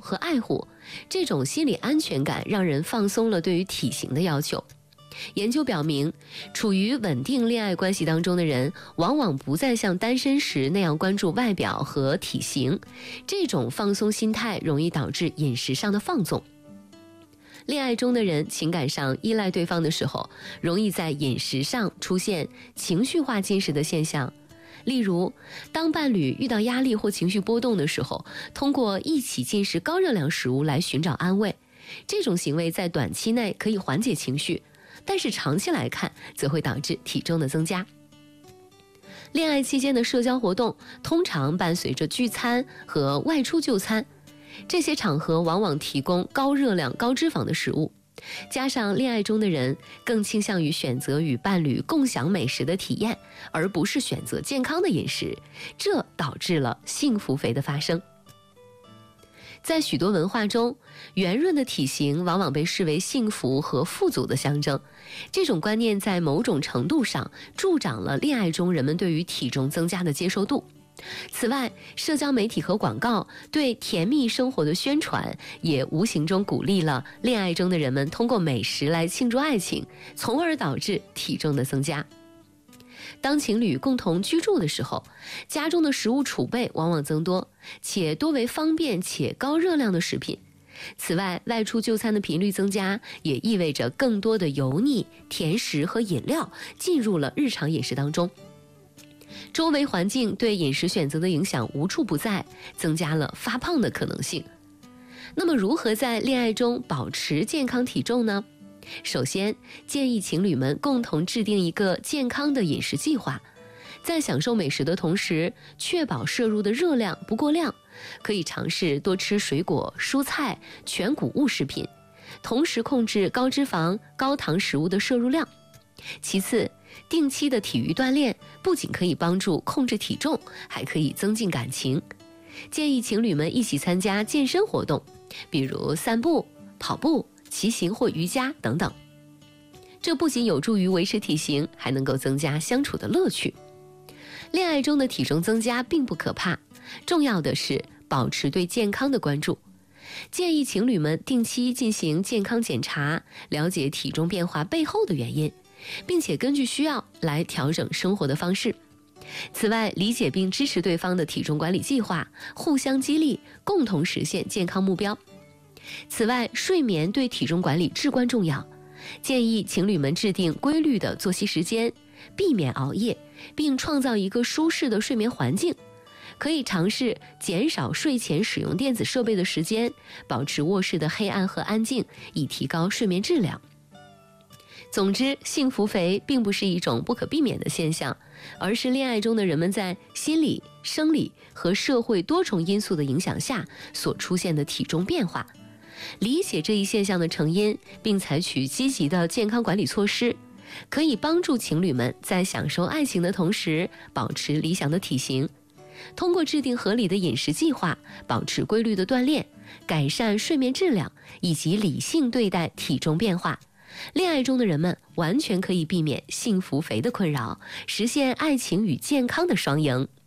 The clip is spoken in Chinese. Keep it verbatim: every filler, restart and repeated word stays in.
和爱护，这种心理安全感让人放松了对于体型的要求。研究表明，处于稳定恋爱关系当中的人，往往不再像单身时那样关注外表和体型，这种放松心态容易导致饮食上的放纵。恋爱中的人情感上依赖对方的时候，容易在饮食上出现情绪化进食的现象。例如，当伴侣遇到压力或情绪波动的时候，通过一起进食高热量食物来寻找安慰。这种行为在短期内可以缓解情绪，但是长期来看则会导致体重的增加。恋爱期间的社交活动通常伴随着聚餐和外出就餐，这些场合往往提供高热量、高脂肪的食物，加上恋爱中的人更倾向于选择与伴侣共享美食的体验，而不是选择健康的饮食，这导致了幸福肥的发生。在许多文化中，圆润的体型往往被视为幸福和富足的象征，这种观念在某种程度上助长了恋爱中人们对于体重增加的接受度。此外，社交媒体和广告对甜蜜生活的宣传也无形中鼓励了恋爱中的人们通过美食来庆祝爱情，从而导致体重的增加。当情侣共同居住的时候，家中的食物储备往往增多，且多为方便且高热量的食品。此外，外出就餐的频率增加，也意味着更多的油腻、甜食和饮料进入了日常饮食当中。周围环境对饮食选择的影响无处不在，增加了发胖的可能性。那么如何在恋爱中保持健康体重呢？首先，建议情侣们共同制定一个健康的饮食计划，在享受美食的同时，确保摄入的热量不过量，可以尝试多吃水果、蔬菜、全谷物食品，同时控制高脂肪、高糖食物的摄入量。其次，定期的体育锻炼不仅可以帮助控制体重，还可以增进感情。建议情侣们一起参加健身活动，比如散步、跑步、骑行或瑜伽等等。这不仅有助于维持体型，还能够增加相处的乐趣。恋爱中的体重增加并不可怕，重要的是保持对健康的关注。建议情侣们定期进行健康检查，了解体重变化背后的原因，并且根据需要来调整生活的方式。此外，理解并支持对方的体重管理计划，互相激励，共同实现健康目标。此外，睡眠对体重管理至关重要，建议情侣们制定规律的作息时间，避免熬夜，并创造一个舒适的睡眠环境。可以尝试减少睡前使用电子设备的时间，保持卧室的黑暗和安静，以提高睡眠质量。总之，幸福肥并不是一种不可避免的现象，而是恋爱中的人们在心理、生理和社会多重因素的影响下所出现的体重变化。理解这一现象的成因，并采取积极的健康管理措施，可以帮助情侣们在享受爱情的同时保持理想的体型。通过制定合理的饮食计划，保持规律的锻炼，改善睡眠质量，以及理性对待体重变化，恋爱中的人们完全可以避免幸福肥的困扰，实现爱情与健康的双赢。